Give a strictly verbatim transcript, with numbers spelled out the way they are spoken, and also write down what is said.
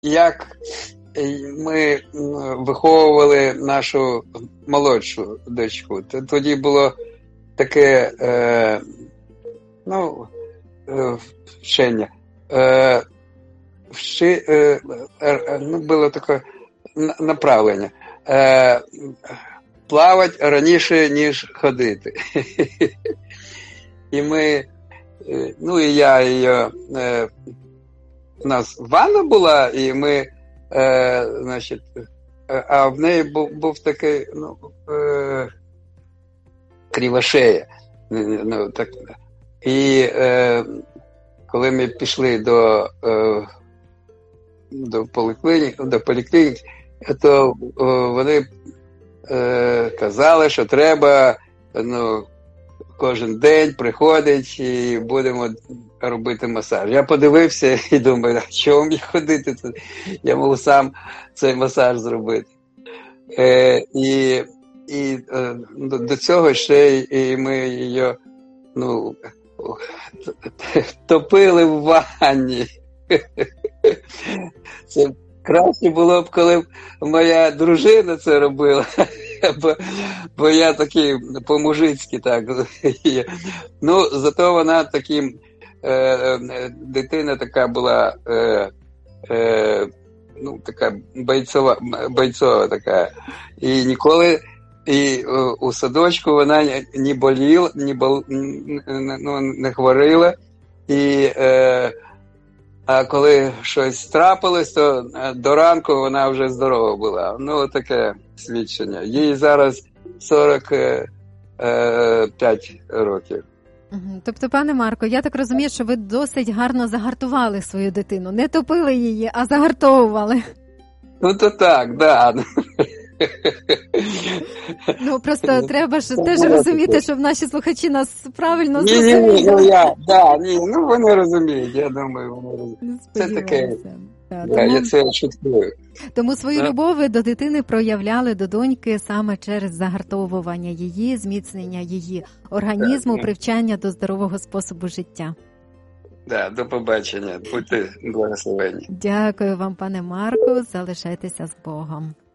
як ми виховували нашу молодшу дочку. Тоді було таке е, ну, е, вчення. Е, вчи, е, е, ну, було таке направлення. Е, плавати раніше, ніж ходити. І ми, ну і я її, е, у нас ванна була, і ми, е, значить, а в неї був, був такий, ну, е, кривошея. Ну, так, і е, коли ми пішли до, е, до поліклініки, до поліклініки, то е, вони е, казали, що треба, ну, кожен день приходить і будемо робити масаж. Я подивився і думаю, а чого мені ходити тут? Я можу сам цей масаж зробити. Е, і і е, до цього ще і ми її, ну, топили в ванні. Це краще було б, коли б моя дружина це робила, бо, бо я такий по-мужицьки так. Ну, зато вона таким, е, дитина така була, е, е, ну, така бойцова, бойцова така. І ніколи, і у садочку вона не боліла, не, бол, ну, не хворила. І е, а коли щось трапилось, то до ранку вона вже здорова була. Ну, таке свідчення. Їй зараз сорок п'ять років. Тобто, пане Марко, я так розумію, що ви досить гарно загартували свою дитину. Не топили її, а загартовували. Ну, то так, да. Ну, просто треба ж теж розуміти, щоб наші слухачі нас правильно зрозуміли. Ні, ні, ну я, да, ні, ну вони розуміють, я думаю, вони розуміють. Це таке, да, да, тому, я це чувствую. Тому свою да. любов ви до дитини проявляли до доньки саме через загартовування її, зміцнення її організму, да, привчання до здорового способу життя. Да, до побачення, будьте благословені. Дякую вам, пане Марку, залишайтеся з Богом.